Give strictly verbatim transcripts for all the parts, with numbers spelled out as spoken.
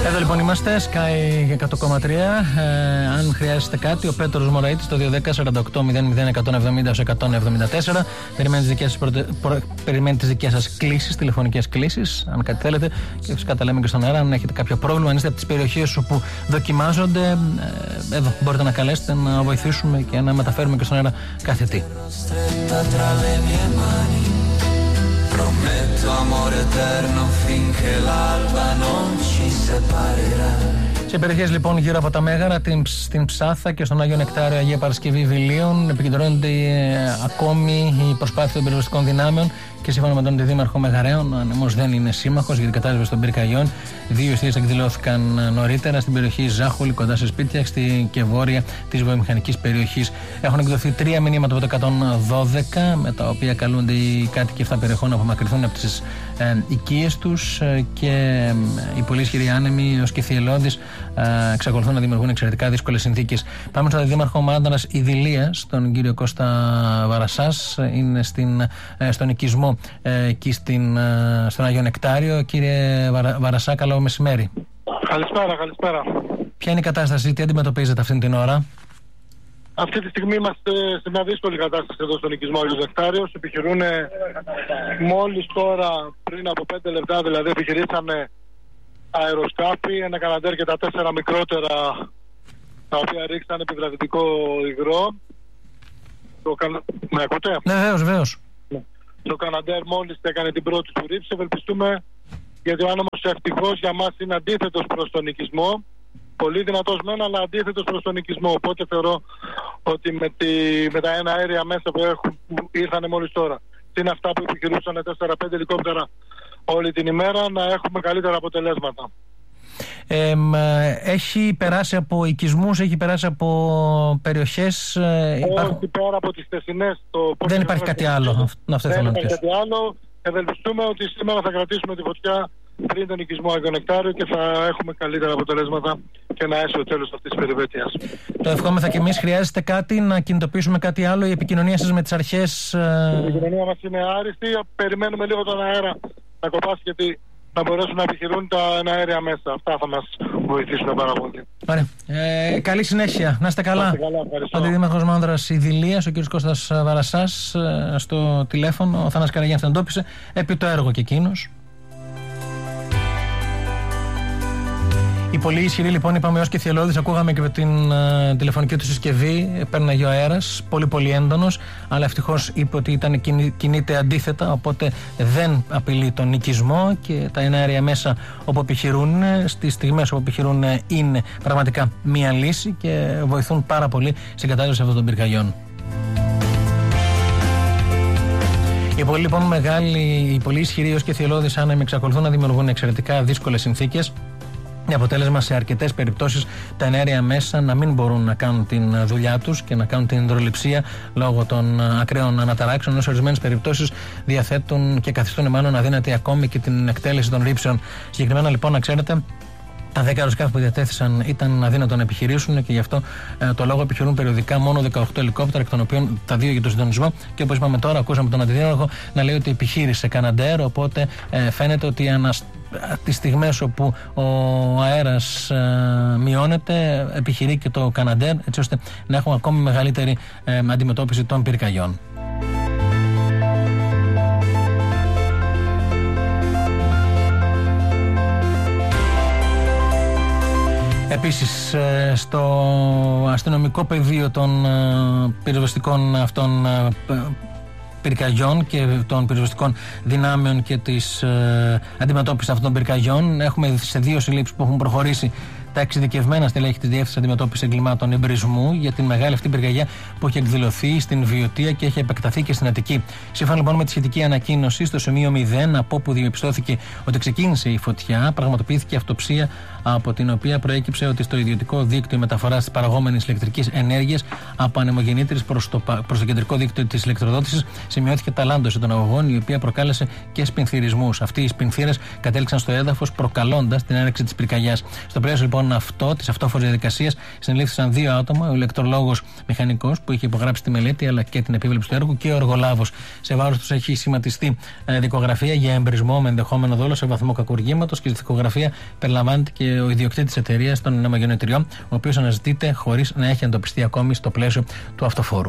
Εδώ λοιπόν είμαστε, Sky εκατό κόμμα τρία. Ε, αν χρειάζεστε κάτι, ο Πέτρος Μωραΐτης στο δύο ένα μηδέν σαράντα οκτώ μηδέν μηδέν εκατόν εβδομήντα εκατόν εβδομήντα τέσσερα. Περιμένει τις δικές σας, προτε... προ... Περιμένει τις δικές σας κλήσεις, τηλεφωνικές κλήσεις, αν κάτι θέλετε. Και φυσικά τα λέμε και στον αέρα. Αν έχετε κάποιο πρόβλημα, αν είστε από τις περιοχές όπου δοκιμάζονται, ε, εδώ μπορείτε να καλέσετε, να βοηθήσουμε και να μεταφέρουμε και στον αέρα κάθε τι. Σε περιοχές λοιπόν γύρω από τα Μέγαρα, στην Ψάθα και στον Άγιο Νεκτάριο Αγία Παρασκευή Βιλίων επικεντρώνεται ε, ακόμη η προσπάθεια των πυροσβεστικών δυνάμεων και σύμφωνα με τον Αντιδήμαρχο Μεγαρέων, ο ανεμός δεν είναι σύμμαχος για την κατάσβεση των πυρκαγιών. Δύο ειστήρες εκδηλώθηκαν νωρίτερα στην περιοχή Ζάχουλη, κοντά σε σπίτια στη και βόρεια της βιομηχανικής περιοχής. Έχουν εκδοθεί τρία μηνύματα από το εκατόν δώδεκα, με τα οποία καλούνται οι κάτοικοι αυτά περιοχών να απομακρυνθούν από τις ε, οικίες τους ε, και ε, οι πολύ ισχυροί άνεμοι ως και θυελλώδεις ε, εξακολουθούν να δημιουργούν εξαιρετικά δύσκολες συνθήκες. Πάμε στον Αντιδήμαρχο Μάντρας Ιδηλίας, τον κύριο Κώστα Βαρασάς, είναι στην, ε, στον οικισμό εκεί στην, στον Άγιο Νεκτάριο. Κύριε Βαρα, Βαρασά, καλό μεσημέρι. Καλησπέρα, καλησπέρα. Ποια είναι η κατάσταση, τι αντιμετωπίζετε αυτή την ώρα? Αυτή τη στιγμή είμαστε σε μια δύσκολη κατάσταση εδώ στον οικισμό Άγιος Νεκτάριος. Επιχειρούν μόλις τώρα, πριν από πέντε λεπτά δηλαδή, επιχειρήσαμε αεροσκάφη, ένα καναντέρ και τα τέσσερα μικρότερα, τα οποία ρίξαν επιδραστικό υγρό. Το κα... Με ακούτε? Ναι, βεβαίως, βεβαίως. Το Καναντέρ μόλις έκανε την πρώτη του ρήψη. Ευελπιστούμε, γιατί ο άνεμος ευτυχώς για μας είναι αντίθετος προς τον οικισμό. Πολύ δυνατός μεν, αλλά αντίθετος προς τον οικισμό. Οπότε θεωρώ ότι με, τη, με τα ένα αέρια μέσα που, έχουν, που ήρθαν μόλις τώρα, είναι αυτά που επιχειρούσαν τέσσερα πέντε ελικόπτερα όλη την ημέρα, να έχουμε καλύτερα αποτελέσματα. Ε, έχει περάσει από οικισμούς, έχει περάσει από περιοχές. Όχι, υπάρχουν... πέρα από τις θεσινές. Το... Δεν υπάρχει κάτι άλλο. Αυτό δεν υπάρχει κάτι άλλο. Ευελπιστούμε ότι σήμερα θα κρατήσουμε τη φωτιά πριν τον οικισμό Άγιο Νεκτάριο και θα έχουμε καλύτερα αποτελέσματα και ένα έσω τέλος αυτής της περιπέτειας. Το ευχόμεθα και εμείς. Χρειάζεται κάτι, να κινητοποιήσουμε κάτι άλλο? Η επικοινωνία σας με τις αρχές? Η επικοινωνία μας είναι άριστη. Περιμένουμε λίγο τον αέρα να κοπάσει, γιατί να μπορέσουν να επιχειρούν τα αέρια μέσα. Αυτά θα μας βοηθήσουν πάρα πολύ. Ωραία. Ε, καλή συνέχεια. Να είστε καλά. Ο Αντιδήμαρχος Μάνδρας Ιδηλίας, ο κ. Κώστας Βαρασάς, στο τηλέφωνο. Ο Θανάσης Καραγιάννης τον εντόπισε. Επί το έργο και εκείνος. Η πολύ ισχυρή λοιπόν, είπαμε, ως και θυελλώδης. Ακούγαμε και με την uh, τηλεφωνική του συσκευή. Πέρναγε ο αέρας, πολύ πολύ έντονος. Αλλά ευτυχώς είπε ότι ήταν, κινείται αντίθετα. Οπότε δεν απειλεί τον οικισμό. Και τα εναέρια μέσα όπου επιχειρούν, στις στιγμές όπου επιχειρούν, είναι πραγματικά μία λύση και βοηθούν πάρα πολύ στην κατάσταση αυτών των πυρκαγιών. Οι πολύ λοιπόν μεγάλοι, οι πολύ ισχυροί ως και θυελλώδεις άνεμοι εξακολουθούν να δημιουργούν εξαιρετικά δύσκολες συνθήκες. Με αποτέλεσμα σε αρκετές περιπτώσεις τα εναέρια μέσα να μην μπορούν να κάνουν την δουλειά τους και να κάνουν την υδρολειψία λόγω των ακραίων αναταράξεων, ενώ σε ορισμένες περιπτώσεις διαθέτουν και καθιστούν μάλλον αδύνατη ακόμη και την εκτέλεση των ρήψεων. Συγκεκριμένα λοιπόν, να ξέρετε, τα δέκα αεροσκάφη που διατέθησαν ήταν αδύνατο να επιχειρήσουν και γι' αυτό ε, το λόγο επιχειρούν περιοδικά μόνο δεκαοκτώ ελικόπτερα, εκ των οποίων τα δύο για τον συντονισμό. Και όπως είπαμε τώρα, ακούσαμε τον Αντιδήμαρχο να λέει ότι επιχείρησε Καναντέρ. Οπότε ε, φαίνεται ότι ανα, τις στιγμές όπου ο αέρας ε, μειώνεται, επιχειρεί και το Καναντέρ, έτσι ώστε να έχουμε ακόμη μεγαλύτερη ε, αντιμετώπιση των πυρκαγιών. Επίσης, στο αστυνομικό πεδίο των πυροσβεστικών αυτών πυρκαγιών και των πυροσβεστικών δυνάμεων και της αντιμετώπισης αυτών των πυρκαγιών, έχουμε σε δύο συλλήψεις που έχουν προχωρήσει τα εξειδικευμένα στελέχη της Διεύθυνσης Αντιμετώπισης Εγκλημάτων Εμπρισμού για την μεγάλη αυτή πυρκαγιά που έχει εκδηλωθεί στην Βιωτία και έχει επεκταθεί και στην Αττική. Σύμφωνα λοιπόν με τη σχετική ανακοίνωση, στο σημείο μηδέν, από όπου διαπιστώθηκε ότι ξεκίνησε η φωτιά, πραγματοποιήθηκε αυτοψία, από την οποία προέκυψε ότι στο ιδιωτικό δίκτυο μεταφοράς της παραγόμενης ηλεκτρικής ενέργειας από ανεμογεννήτρες προς το, προς το κεντρικό δίκτυο της ηλεκτροδότησης σημειώθηκε ταλάντωση των αγωγών, η οποία προκάλεσε και σπινθυρισμούς. Αυτοί οι σπινθύρες κατέληξαν στο έδαφος, προκαλώντας την έναρξη της πυρκαγιάς. Στο πλαίσιο λοιπόν λοιπόν αυτό, τη αυτόφορη διαδικασία, συνελήφθησαν δύο άτομα, ο ηλεκτρολόγος μηχανικός που είχε υπογράψει τη μελέτη αλλά και την επίβλεψη του έργου και ο εργολάβος. Σε βάρος τους έχει σηματιστεί ε, δικογραφία για εμπρισμό με ενδεχόμενο δόλο σε βαθμό κακουργήματος και στη δικογραφία περιλαμβάνεται και ο ιδιοκτήτης της εταιρείας των ανεμογεννητριών, ο οποίος αναζητείται χωρίς να έχει εντοπιστεί ακόμη στο πλαίσιο του αυτοφόρου.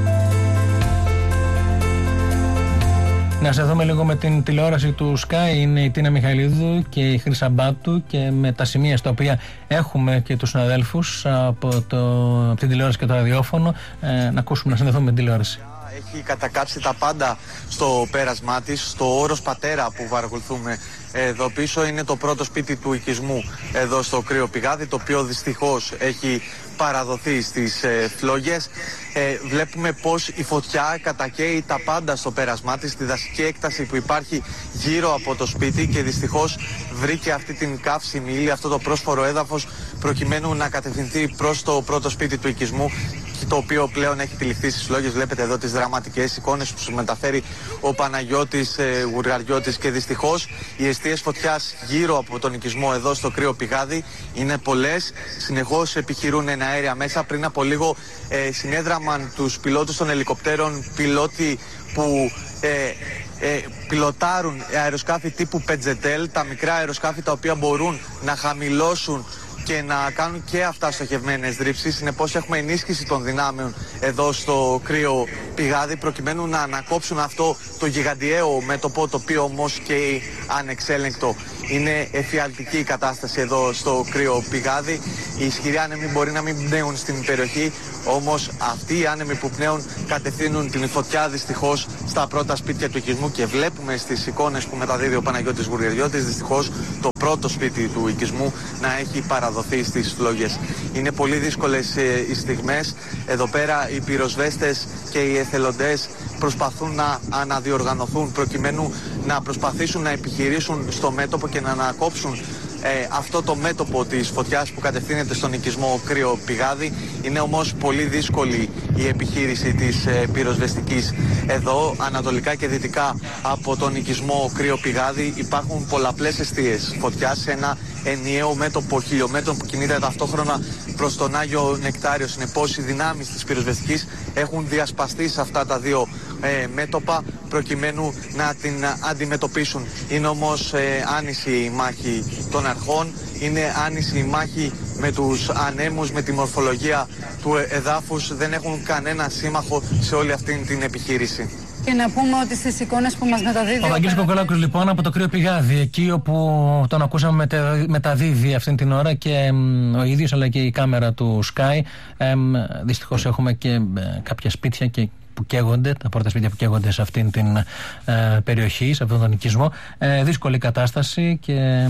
Να σε δούμε λίγο με την τηλεόραση του Sky. Είναι η Τίνα Μιχαηλίδου και η Χρύσα Μπάτου και με τα σημεία στα οποία έχουμε και τους συναδέλφους από, το, από την τηλεόραση και το ραδιόφωνο. Ε, να ακούσουμε, να συνδεθούμε με την τηλεόραση. Έχει κατακάψει τα πάντα στο πέρασμά της, στο όρος Πατέρα που παρακολουθούμε εδώ πίσω. Είναι το πρώτο σπίτι του οικισμού εδώ στο Κρύο Πηγάδι, το οποίο δυστυχώς έχει παραδοθεί στις ε, φλόγες. Ε, βλέπουμε πως η φωτιά κατακαίει τα πάντα στο πέρασμά της, τη δασική έκταση που υπάρχει γύρω από το σπίτι και δυστυχώς βρήκε αυτή την καύσιμη ύλη, αυτό το πρόσφορο έδαφος, προκειμένου να κατευθυνθεί προς το πρώτο σπίτι του οικισμού, το οποίο πλέον έχει τυλιχθεί στις φλόγες. Βλέπετε εδώ τις δραματικές εικόνες που σου μεταφέρει ο Παναγιώτης ε, Γουργαριώτης και δυστυχώς οι αιστείες φωτιάς γύρω από τον οικισμό εδώ στο Κρύο Πηγάδι είναι πολλές. Συνεχώς επιχειρούν αέρια μέσα. Πριν από λίγο ε, συνέδραμαν τους πιλότους των ελικοπτέρων, πιλότοι που ε, ε, πιλοτάρουν αεροσκάφη τύπου Πετζετέλ, τα μικρά αεροσκάφη τα οποία μπορούν να χαμηλώσουν και να κάνουν και αυτά στοχευμένες δρύψεις. Συνεπώς έχουμε ενίσχυση των δυνάμεων εδώ στο Κρύο Πηγάδι προκειμένου να ανακόψουν αυτό το γιγαντιαίο μέτωπο, το οποίο όμως και ανεξέλεγκτο. Είναι εφιαλτική η κατάσταση εδώ στο Κρύο Πηγάδι. Οι ισχυροί άνεμοι μπορεί να μην πνέουν στην περιοχή, όμως αυτοί οι άνεμοι που πνέουν κατευθύνουν την φωτιά δυστυχώς στα πρώτα σπίτια του οικισμού και βλέπουμε στις εικόνες που μεταδίδει ο Παναγιώτης Γουργαριώτης δυστυχώς το πρώτο σπίτι του οικισμού να έχει παραδοθεί στις φλόγες. Είναι πολύ δύσκολες ε, οι στιγμές. Εδώ πέρα οι πυροσβέστες και οι εθελοντές προσπαθούν να αναδιοργανωθούν προκειμένου να προσπαθήσουν να επιχειρήσουν στο μέτωπο και να ανακόψουν ε, αυτό το μέτωπο της φωτιάς που κατευθύνεται στον οικισμό Κρύο Πηγάδι. Είναι όμως πολύ δύσκολη η επιχείρηση της ε, πυροσβεστικής. Εδώ ανατολικά και δυτικά από τον οικισμό Κρύο Πηγάδι υπάρχουν πολλαπλές εστίες φωτιάς σε ένα ενιαίο μέτωπο χιλιόμετρων που κινείται ταυτόχρονα προς τον Άγιο Νεκτάριο. Συνεπώς οι δυνάμεις της πυροσβεστικής έχουν διασπαστεί σε αυτά τα δύο ε, μέτωπα προκειμένου να την αντιμετωπίσουν. Είναι όμως ε, άνηση η μάχη των αρχών, είναι άνηση η μάχη με τους ανέμους, με τη μορφολογία του εδάφους. Δεν έχουν κανένα σύμμαχο σε όλη αυτή την επιχείρηση. Και να πούμε ότι στις εικόνες που μας μεταδίδει ο Βαγγέλης Κοκολάκος λοιπόν από το Κρύο Πηγάδι, εκεί όπου τον ακούσαμε μεταδίδει αυτή την ώρα και ο ίδιος αλλά και η κάμερα του Sky. Ε, δυστυχώς έχουμε και ε, κάποια σπίτια και που καίγονται, τα πρώτα σπίτια που καίγονται σε αυτήν την ε, περιοχή, σε αυτόν τον οικισμό. Ε, δύσκολη κατάσταση και ε,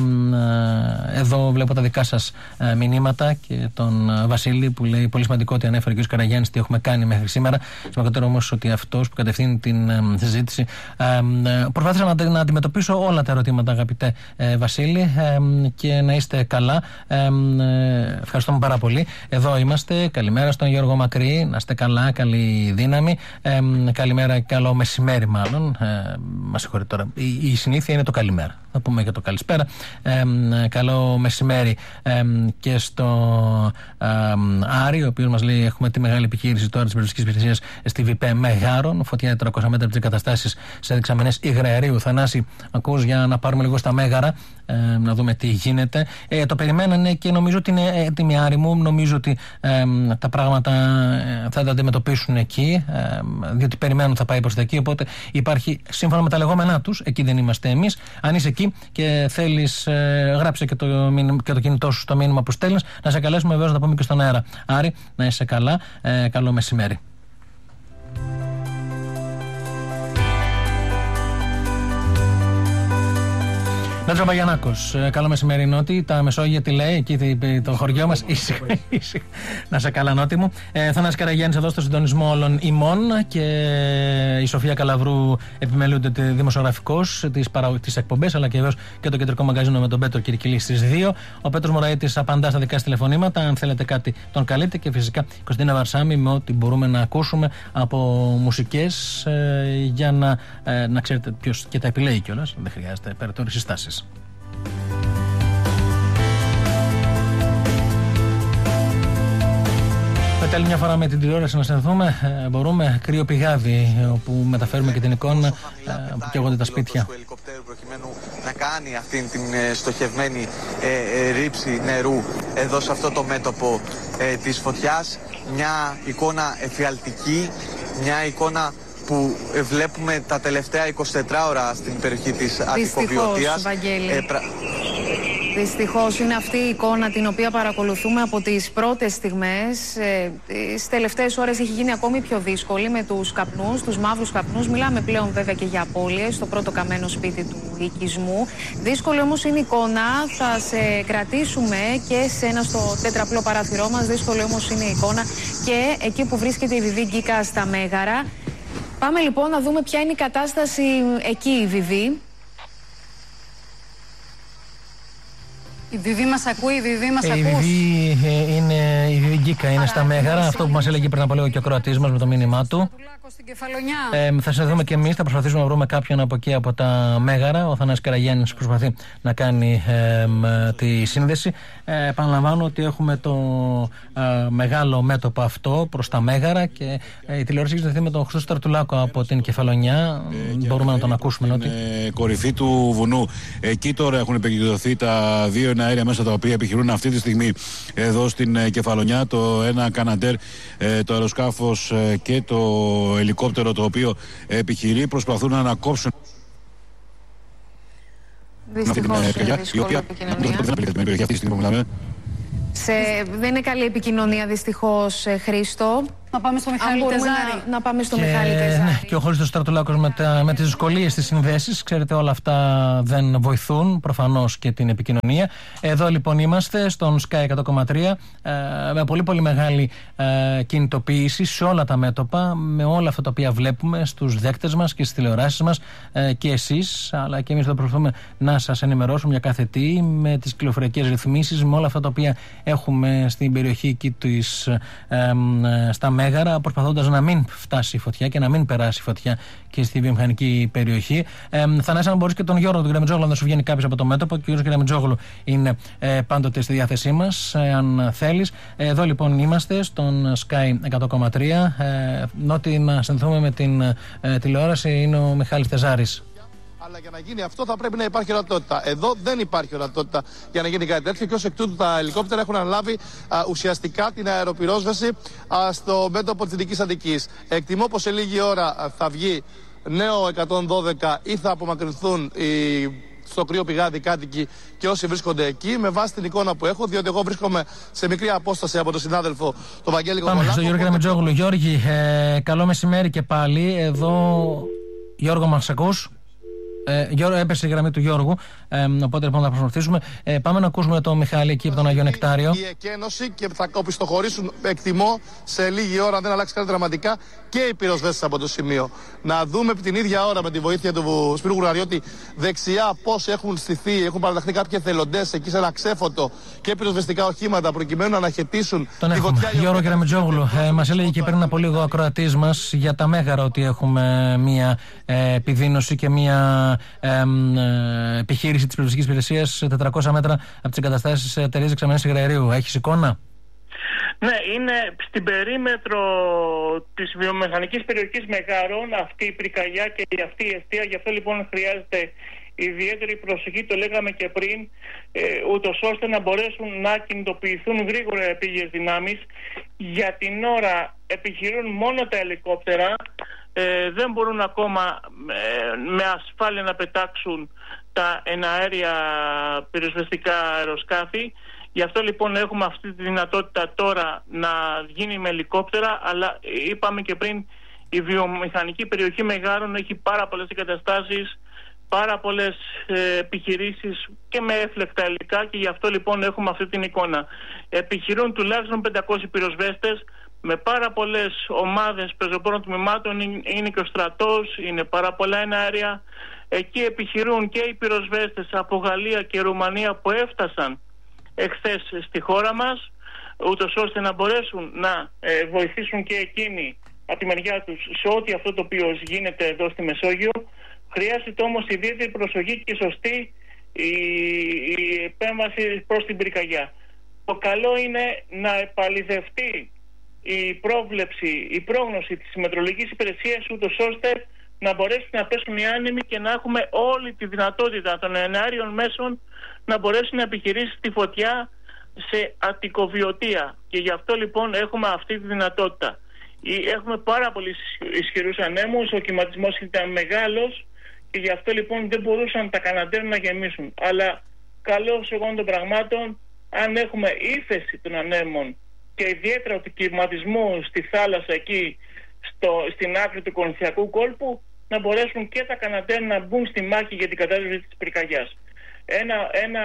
εδώ βλέπω τα δικά σας ε, μηνύματα και τον ε, Βασίλη που λέει πολύ σημαντικό ότι ανέφερε ο κ. Καραγιάννης τι έχουμε κάνει μέχρι σήμερα. Σημαντικότερο όμως ότι αυτός που κατευθύνει την ε, συζήτηση ε, ε, προσπάθησα να, να αντιμετωπίσω όλα τα ερωτήματα, αγαπητέ ε, Βασίλη, ε, και να είστε καλά. Ε, ε, ευχαριστούμε πάρα πολύ. Εδώ είμαστε. Καλημέρα στον Γιώργο Μακρύ. Να είστε καλά, καλή δύναμη. Ε, καλημέρα, καλό μεσημέρι μάλλον. Ε, μας συγχωρείτε τώρα. Η, η συνήθεια είναι το καλημέρα. Θα πούμε και το καλησπέρα. Ε, καλό μεσημέρι ε, και στο ε, Άρη, ο οποίος μας λέει: έχουμε τη μεγάλη επιχείρηση τώρα της περιοριστικής υπηρεσίας στη ΒΠ Μεγάρων. Φωτιά τετρακόσια μέτρα από τις εγκαταστάσεις σε δεξαμενές υγραερίου. Θανάση, ακούς, για να πάρουμε λίγο στα Μέγαρα, ε, να δούμε τι γίνεται. Ε, το περιμένανε και νομίζω ότι είναι έτοιμη, Άρη μου. Νομίζω ότι ε, τα πράγματα ε, θα τα αντιμετωπίσουν εκεί. Ε, διότι περιμένουν θα πάει προς τα εκεί. Οπότε υπάρχει, σύμφωνα με τα λεγόμενά τους, εκεί δεν είμαστε εμείς. Αν είσαι εκεί και θέλεις, ε, γράψε και το, και το κινητό σου στο μήνυμα που στέλνεις, να σε καλέσουμε βεβαίως να πούμε και στον αέρα. Άρη, να είσαι καλά. Ε, καλό μεσημέρι. Νάτζο Παγιαννάκος, καλό μεσημέρι Νότι. Τα Μεσόγεια τι λέει, εκεί το χωριό μας. Να σε καλά, Νότι μου. Ε, Θανάσης Καραγιάννης εδώ στο συντονισμό όλων ημών και η Σοφία Καλαβρού επιμελούνται δημοσιογραφικός τις, παρα... τις εκπομπές, αλλά και βεβαίως και το κεντρικό μαγκαζίνο με τον Πέτρο Κυρκυλή στις δύο. Ο Πέτρος Μωραΐτης απαντά στα δικά σας τηλεφωνήματα. Αν θέλετε κάτι, τον καλείτε. Και φυσικά η Κωνσταντίνα Βαρσάμι με ό,τι μπορούμε να ακούσουμε από μουσικές ε, για να, ε, να ξέρετε ποιος και τα επιλέγει κιόλας. Δεν χρειάζεται περαιτέρω συστάσεις. θέλετε άλλη μια φορά με την τηλεόραση να συνδεθούμε, ε, μπορούμε. Κρύο πηγάδι, όπου μεταφέρουμε και την εικόνα, ε, που καίγονται τα σπίτια. Του ελικόπτερου προκειμένου να κάνει αυτή την ε, στοχευμένη ε, ε, ρήψη νερού εδώ σε αυτό το μέτωπο ε, της φωτιάς. Μια εικόνα εφιαλτική, μια εικόνα που βλέπουμε τα τελευταία εικοσιτέσσερις ώρα στην περιοχή της Αττικοβιωτίας. Ε, πρα... Δυστυχώς είναι αυτή η εικόνα την οποία παρακολουθούμε από τις πρώτες στιγμές. Ε, τις τελευταίες ώρες έχει γίνει ακόμη πιο δύσκολη με τους καπνούς, τους μαύρους καπνούς. Μιλάμε πλέον βέβαια και για απώλειες στο πρώτο καμένο σπίτι του οικισμού. Δύσκολη όμως είναι η εικόνα. Θα σε κρατήσουμε και σε ένα στο τέτραπλό παράθυρό μας. Δύσκολη όμως είναι η εικόνα και εκεί που βρίσκεται η Βιβί Γκίκα στα Μέγαρα. Πάμε λοιπόν να δούμε ποια είναι η κατάσταση εκεί, η Βιβί. Η Βιβί μας ακούει, η Βιβί μας ε, ακούς. Η Βιβί ε, είναι, η Βιβί Γκίκα είναι στα Μέγαρα, αυτό που μας έλεγε πριν από λίγο και ο Κροατής μας με το μήνυμά του. Στην Κεφαλονιά. Ε, θα συνδεθούμε και εμείς, θα προσπαθήσουμε να βρούμε κάποιον από εκεί από τα Μέγαρα. Ο Θανάσης Καραγιάννης προσπαθεί να κάνει ε, ε, τη σύνδεση. Ε, επαναλαμβάνω ότι έχουμε το ε, μεγάλο μέτωπο αυτό προς τα Μέγαρα και ε, η τηλεόραση έχει συνδεθεί με τον Χρήστο Στρατουλάκο από την Κεφαλονιά. Ε, Μπορούμε να τον ακούσουμε. Είναι ότι... κορυφή του βουνού. Εκεί τώρα έχουν επικεντρωθεί τα δύο εναέρια μέσα τα οποία επιχειρούν αυτή τη στιγμή εδώ στην ε, Κεφαλονιά. Το ένα Καναντέρ, ε, το αεροσκάφος ε, και το ελικόπτερο το οποίο επιχειρεί, προσπαθούν να ανακόψουν. Δυστυχώς είναι δύσκολη επικοινωνία. Σε... Δεν είναι καλή επικοινωνία δυστυχώς, Χρήστο. Να πάμε στο Μιχάλη Τεζάρη. Να, να πάμε στο και, Μιχάλη Τεζάρη. Ναι, και ο Χρήστος Στρατουλάκος με, με τις δυσκολίες της συνδέσης. Ξέρετε, όλα αυτά δεν βοηθούν προφανώς και την επικοινωνία. Εδώ λοιπόν είμαστε στον Sky εκατό κόμμα τρία ε, με πολύ πολύ μεγάλη ε, κινητοποίηση σε όλα τα μέτωπα, με όλα αυτά τα οποία βλέπουμε στους δέκτες μας και στις τηλεοράσεις μας ε, και εσείς, αλλά και εμείς θα προσπαθούμε να σας ενημερώσουμε για κάθε τι με τις κυκλοφοριακές ρυθμίσεις, με όλα αυτά τα οποία έχουμε στην περιοχή εκεί της, ε, ε, στα Μέγαρα, προσπαθώντας να μην φτάσει η φωτιά και να μην περάσει η φωτιά και στη βιομηχανική περιοχή. Ε, Θανάση, αν μπορείς και τον Γιώργο, τον Γραμμιτζόγλου, να σου βγαίνει κάποιος από το μέτωπο. Και ο Γιώργος Γραμμιτζόγλου είναι ε, πάντοτε στη διάθεσή μας, ε, αν θέλεις. Ε, εδώ λοιπόν είμαστε στον Sky εκατό κόμμα τρία. Ε, Νότι να συνδεθούμε με την ε, τηλεόραση είναι ο Μιχάλης Τεζάρης. Αλλά για να γίνει αυτό θα πρέπει να υπάρχει ορατότητα. Εδώ δεν υπάρχει ορατότητα για να γίνει κάτι τέτοιο και ως εκ τούτου τα ελικόπτερα έχουν αναλάβει α, ουσιαστικά την αεροπυρόσβεση α, στο μέτωπο της Δυτικής Αττικής. Εκτιμώ πως σε λίγη ώρα α, θα βγει νέο εκατόν δώδεκα ή θα απομακρυνθούν οι, στο κρύο πηγάδι κάτοικοι και όσοι βρίσκονται εκεί, με βάση την εικόνα που έχω, διότι εγώ βρίσκομαι σε μικρή απόσταση από τον συνάδελφο τον Βαγγέλη Κοκολάκο. Πάμε στον Γιώργο Γραμμιτζόγλου. Γιώργη, ε, καλό μεσημέρι και πάλι. Εδώ, Γιώργο, μας ακούς? Ε, Γιώργο, έπεσε η γραμμή του Γιώργου, ε, οπότε λοιπόν θα προσπαθήσουμε. Ε, πάμε να ακούσουμε τον Μιχάλη εκεί από τον Άγιο Νεκτάριο. Η εκένωση και θα οπισθοχωρήσουν, εκτιμώ, σε λίγη ώρα, αν δεν αλλάξει κάτι δραματικά, και οι πυροσβέστες από το σημείο. Να δούμε την ίδια ώρα με τη βοήθεια του Σπύρου Γουρναριώτη δεξιά πώς έχουν στηθεί, έχουν παραταχθεί κάποιοι εθελοντές εκεί σε ένα ξέφωτο και πυροσβεστικά οχήματα προκειμένου να αναχαιτήσουν τον τη έχουμε. φωτιά. Γιώργο Γραμμιτζόγλου, ε, μας έλεγε και πριν από λίγο ο ακροατής μας για τα Μέγαρα ότι έχουμε μία ε, επιδείνωση και μία Ε, ε, επιχείρηση της πυροσβεστικής υπηρεσίας τετρακόσια μέτρα από τις εγκαταστάσεις εταιρείας δεξαμενής υγραερίου. Έχεις εικόνα? Ναι, είναι στην περίμετρο της βιομηχανικής περιοχής Μεγάρων αυτή η πυρκαγιά και αυτή η αιστεία. Γι' αυτό λοιπόν χρειάζεται ιδιαίτερη προσοχή, το λέγαμε και πριν, ε, ούτως ώστε να μπορέσουν να κινητοποιηθούν γρήγορα επίγειες δυνάμεις. Για την ώρα επιχειρούν μόνο τα ελικόπτερα. Ε, δεν μπορούν ακόμα ε, με ασφάλεια να πετάξουν τα εναέρια πυροσβεστικά αεροσκάφη. Γι' αυτό λοιπόν έχουμε αυτή τη δυνατότητα τώρα να γίνει με ελικόπτερα, αλλά είπαμε και πριν, η βιομηχανική περιοχή Μεγάρων έχει πάρα πολλές εγκαταστάσεις, πάρα πολλές ε, επιχειρήσεις και με έφλεκτα υλικά, και γι' αυτό λοιπόν έχουμε αυτή την εικόνα. Επιχειρούν τουλάχιστον πεντακόσιοι πυροσβέστες με πάρα πολλές ομάδες πεζοπόρων τμήματων, είναι και ο στρατός, είναι πάρα πολλά εναέρια. Εκεί επιχειρούν και οι πυροσβέστες από Γαλλία και Ρουμανία που έφτασαν εχθές στη χώρα μας, ούτως ώστε να μπορέσουν να ε, βοηθήσουν και εκείνοι από τη μεριά τους σε ό,τι αυτό το οποίο γίνεται εδώ στη Μεσόγειο. Χρειάζεται όμως ιδιαίτερη προσοχή και σωστή η, η επέμβαση προς την πυρκαγιά. Το καλό είναι να επαληθευτεί η πρόβλεψη, η πρόγνωση της μετρολογικής υπηρεσίας, ούτως ώστε να μπορέσουν να πέσουν οι άνεμοι και να έχουμε όλη τη δυνατότητα των εναέριων μέσων να μπορέσουν να επιχειρήσει τη φωτιά σε αττικοβιωτία. Και γι' αυτό λοιπόν έχουμε αυτή τη δυνατότητα. Έχουμε πάρα πολύ ισχυρούς ανέμους, ο κυματισμός ήταν μεγάλος και γι' αυτό λοιπόν δεν μπορούσαν τα καναντέρ να γεμίσουν. Αλλά καλώς εγώ των πραγμάτων, αν έχουμε ύφεση των ανέμων και ιδιαίτερα του κυματισμού στη θάλασσα εκεί, στο, στην άκρη του Κορινθιακού κόλπου, να μπορέσουν και τα καναντέρ να μπουν στη μάχη για την κατάσταση της πυρκαγιάς. Ένα, ένα,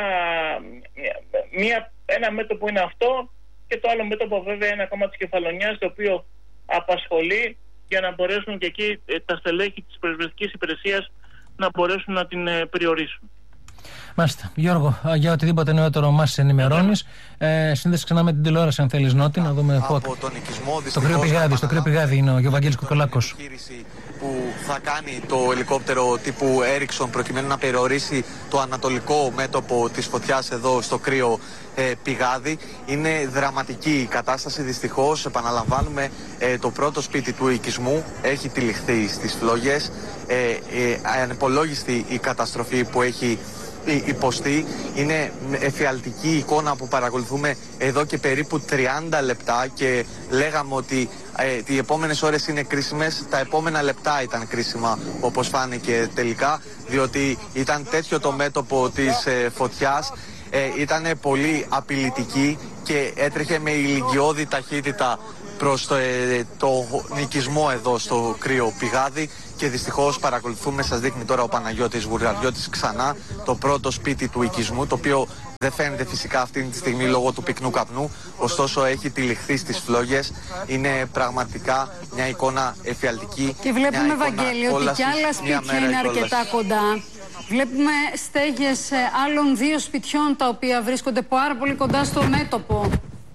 μια, ένα μέτωπο είναι αυτό, και το άλλο μέτωπο βέβαια είναι ακόμα της Κεφαλονιάς, το οποίο απασχολεί για να μπορέσουν και εκεί ε, τα στελέχη της πυροσβεστικής υπηρεσίας να μπορέσουν να την ε, περιορίσουν. Μάλιστα. Γιώργο, για οτιδήποτε νεότερο μας ενημερώνεις. Ε, σύνδεση ξανά με την τηλεόραση, αν θέλεις, Νότι, να δούμε πού. Από τον οικισμό, το κρύο πηγάδι, στο κρύο πηγάδι είναι ο Βαγγέλης Κοκολάκος. Που θα κάνει το ελικόπτερο τύπου Erickson προκειμένου να περιορίσει το ανατολικό μέτωπο της φωτιάς εδώ στο κρύο ε, πηγάδι. Είναι δραματική η κατάσταση, δυστυχώς. Επαναλαμβάνουμε, ε, το πρώτο σπίτι του οικισμού έχει τυλιχθεί στις φλόγες. Ε, ε, ανυπολόγιστη η καταστροφή που έχει υποστεί. Είναι εφιαλτική η εικόνα που παρακολουθούμε εδώ και περίπου τριάντα λεπτά και λέγαμε ότι ε, οι επόμενες ώρες είναι κρίσιμες. Τα επόμενα λεπτά ήταν κρίσιμα, όπως φάνηκε τελικά, διότι ήταν τέτοιο το μέτωπο της ε, φωτιάς, ε, ήταν πολύ απειλητική και έτρεχε με ηλικιώδη ταχύτητα προς το, ε, το νοικισμό εδώ στο κρύο πηγάδι. Και δυστυχώς παρακολουθούμε, σας δείχνει τώρα ο Παναγιώτης Βουργαριώτης ξανά, το πρώτο σπίτι του οικισμού, το οποίο δεν φαίνεται φυσικά αυτή τη στιγμή λόγω του πυκνού καπνού, ωστόσο έχει τυλιχθεί στις φλόγες. Είναι πραγματικά μια εικόνα εφιαλτική. Και βλέπουμε, Βαγγέλη, ότι κι άλλα σπίτια είναι αρκετά κοντά. Βλέπουμε στέγες άλλων δύο σπιτιών, τα οποία βρίσκονται πάρα πολύ κοντά στο μέτωπο.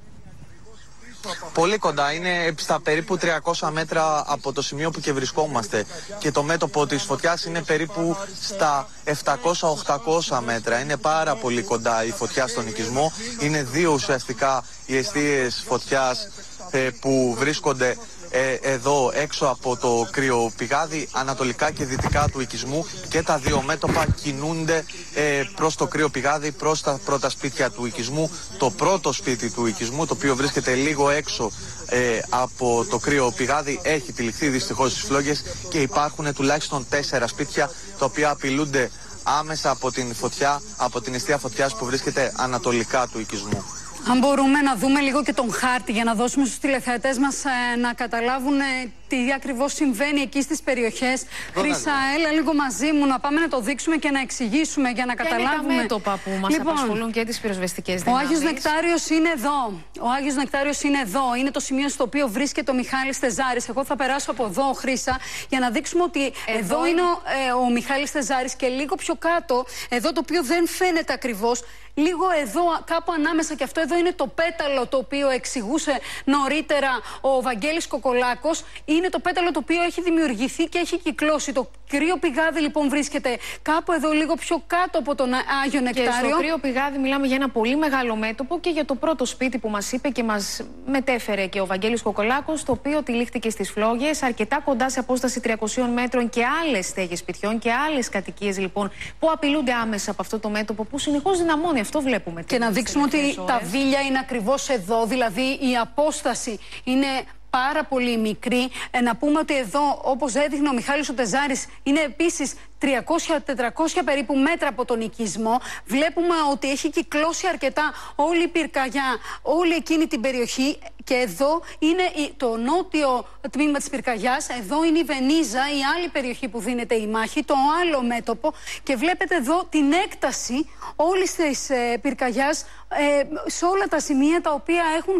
Πολύ κοντά, είναι στα περίπου τριακόσια μέτρα από το σημείο που και βρισκόμαστε, και το μέτωπο της φωτιάς είναι περίπου στα επτακόσια με οχτακόσια μέτρα. Είναι πάρα πολύ κοντά η φωτιά στον οικισμό. Είναι δύο ουσιαστικά οι εστίες φωτιάς ε, που βρίσκονται ε, εδώ έξω από το κρύο πηγάδι, ανατολικά και δυτικά του οικισμού, και τα δύο μέτωπα κινούνται ε, προς το κρύο πηγάδι, προς τα πρώτα σπίτια του οικισμού. Το πρώτο σπίτι του οικισμού, το οποίο βρίσκεται λίγο έξω ε, από το κρύο πηγάδι, έχει τυλιχθεί δυστυχώς στις φλόγες και υπάρχουν τουλάχιστον τέσσερα σπίτια τα οποία απειλούνται άμεσα από την φωτιά, από την εστία φωτιάς που βρίσκεται ανατολικά του οικισμού. Αν μπορούμε να δούμε λίγο και τον χάρτη για να δώσουμε στους τηλεθεατές μας ε, να καταλάβουν ε, τι ακριβώς συμβαίνει εκεί στις περιοχές. Χρύσα, έλα λίγο μαζί μου να πάμε να το δείξουμε και να εξηγήσουμε για να και καταλάβουμε. Είναι τα μέτωπα που μας λοιπόν, απασχολούν και τις πυροσβεστικές δυνάμεις. Ο Άγιος Νεκτάριος είναι εδώ. Ο Άγιος Νεκτάριος είναι εδώ. Είναι το σημείο στο οποίο βρίσκεται ο Μιχάλης Τεζάρης. Εγώ θα περάσω από εδώ, Χρύσα, για να δείξουμε ότι εδώ, εδώ είναι ο, ε, ο Μιχάλης Τεζάρης και λίγο πιο κάτω, εδώ το οποίο δεν φαίνεται ακριβώς. Λίγο εδώ, κάπου ανάμεσα, και αυτό εδώ είναι το πέταλο το οποίο εξηγούσε νωρίτερα ο Βαγγέλης Κοκολάκος. Είναι το πέταλο το οποίο έχει δημιουργηθεί και έχει κυκλώσει. Το κρύο πηγάδι λοιπόν βρίσκεται κάπου εδώ, λίγο πιο κάτω από τον Άγιο Νεκτάριο. Και στο κρύο πηγάδι μιλάμε για ένα πολύ μεγάλο μέτωπο και για το πρώτο σπίτι που μας είπε και μας μετέφερε και ο Βαγγέλης Κοκολάκος, το οποίο τυλίχτηκε στις φλόγες, αρκετά κοντά σε απόσταση τριακοσίων μέτρων, και άλλες στέγες σπιτιών και άλλες κατοικίες λοιπόν που απειλούνται άμεσα από αυτό το μέτωπο που συνεχώς δυναμώνει. Αυτό βλέπουμε. Και να δείξουμε ότι ώρες. τα βίλια είναι ακριβώς εδώ, δηλαδή η απόσταση είναι πάρα πολύ μικρή. Ε, να πούμε ότι εδώ, όπως έδειχνε ο Μιχάλης ο Τεζάρης, είναι επίσης τριακόσια με τετρακόσια περίπου μέτρα από τον οικισμό. Βλέπουμε ότι έχει κυκλώσει αρκετά όλη η πυρκαγιά, όλη εκείνη την περιοχή. Και εδώ είναι το νότιο τμήμα της πυρκαγιάς, εδώ είναι η Βενίζα, η άλλη περιοχή που δίνεται η μάχη, το άλλο μέτωπο. Και βλέπετε εδώ την έκταση όλης της ε, πυρκαγιάς ε, σε όλα τα σημεία τα οποία έχουν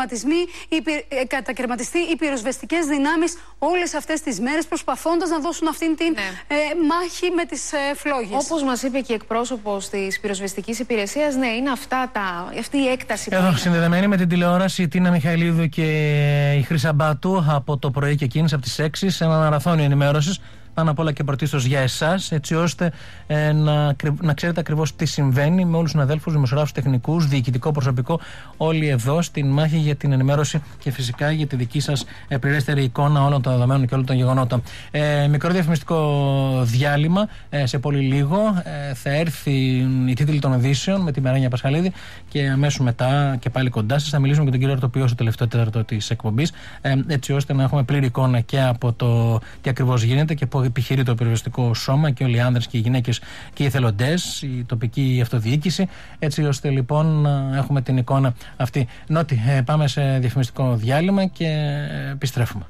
ε, κατακαιρματιστεί οι πυροσβεστικές δυνάμεις όλες αυτές τις μέρες, προσπαθώντας να δώσουν αυτήν την ναι. ε, μάχη με τις ε, φλόγες. Όπως μας είπε και η εκπρόσωπος της πυροσβεστικής υπηρεσίας, ναι, είναι αυτά τα, αυτή η έκταση. Εδώ που συνδεδεμένη με την τηλεόραση η Τίνα Μιχαηλίδου και η Χρύσα Μπάτου από το πρωί και εκείνης από τις έξι σε ένα μαραθώνιο ενημέρωσης. πάνω απ' όλα και πρωτίστως για εσάς, έτσι ώστε ε, να, να ξέρετε ακριβώς τι συμβαίνει με όλους τους αδέλφους, δημοσιογράφους, τεχνικούς, διοικητικό προσωπικό, όλοι εδώ στην μάχη για την ενημέρωση και φυσικά για τη δική σας ε, πληρέστερη εικόνα όλων των δεδομένων και όλων των γεγονότων. Ε, μικρό διαφημιστικό διάλειμμα, ε, σε πολύ λίγο ε, θα έρθει η τίτλη των ειδήσεων με τη Μεράνια Πασχαλίδη και αμέσως μετά και πάλι κοντά σας θα μιλήσουμε με τον κύριο Αρτοπιό στο τελευταίο τέταρτο της εκπομπής, ε, έτσι ώστε να έχουμε πλήρη εικόνα και από το τι ακριβώς γίνεται και που επιχειρεί το περιοριστικό σώμα και όλοι οι άνδρες και οι γυναίκες και οι εθελοντές, η τοπική αυτοδιοίκηση, έτσι ώστε λοιπόν να έχουμε την εικόνα αυτή. Νότι, ε, πάμε σε διαφημιστικό διάλειμμα και ε, επιστρέφουμε.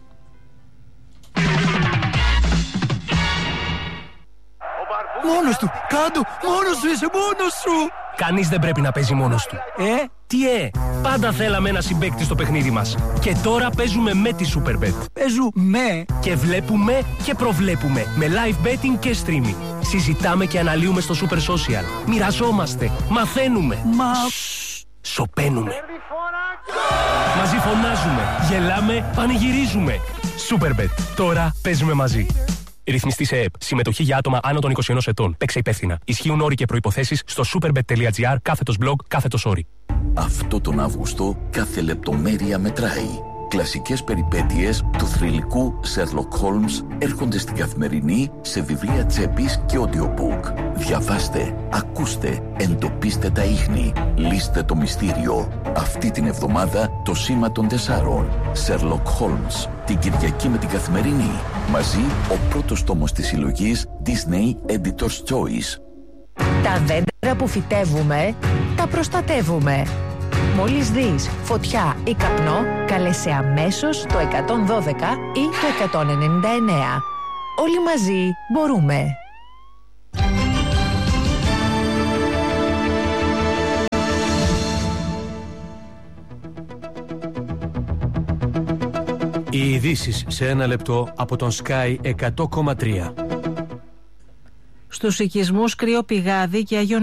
Μόνος του, κάτω, μόνος σου είσαι, μόνος σου. Κανείς δεν πρέπει να παίζει μόνος του. Ε, τι ε, πάντα θέλαμε ένα συμπαίκτη στο παιχνίδι μας. Και τώρα παίζουμε με τη Superbet. Παίζουμε και βλέπουμε και προβλέπουμε με live betting και streaming. Συζητάμε και αναλύουμε στο Super Social. Μοιραζόμαστε, μαθαίνουμε. Μα... Σοπαίνουμε. Μαζί φωνάζουμε, γελάμε, πανηγυρίζουμε. Superbet, τώρα παίζουμε μαζί. Ρυθμιστή σε ΕΕΠ. Συμμετοχή για άτομα άνω των είκοσι ενός ετών. Παίξε υπεύθυνα. Ισχύουν όροι και προϋποθέσεις στο superbet.gr κάθετος blog κάθετος όροι. Αυτό τον Αύγουστο κάθε λεπτομέρεια μετράει. Κλασικές περιπέτειες του θρυλικού Sherlock Holmes έρχονται στην Καθημερινή σε βιβλία τσέπης και audiobook. Διαβάστε, ακούστε, εντοπίστε τα ίχνη, λύστε το μυστήριο. Αυτή την εβδομάδα το Σήμα των Τεσσάρων. Sherlock Holmes. Την Κυριακή με την Καθημερινή. Μαζί ο πρώτος τόμος της συλλογής Disney Editor's Choice. Τα δέντρα που φυτεύουμε, τα προστατεύουμε. Μόλις δεις φωτιά ή καπνό, καλέσαι αμέσως το εκατόν δώδεκα ή το εκατόν ενενήντα εννέα. Όλοι μαζί μπορούμε. Οι ειδήσεις σε ένα λεπτό από τον Sky εκατό κόμμα τρία. Στους οικισμούς Κρύο Πηγάδι και Άγιο